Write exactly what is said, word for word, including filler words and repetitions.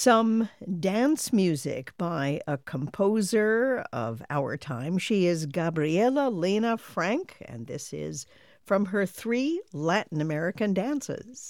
some dance music by a composer of our time. She is Gabriela Lena Frank, and this is from her three Latin American dances.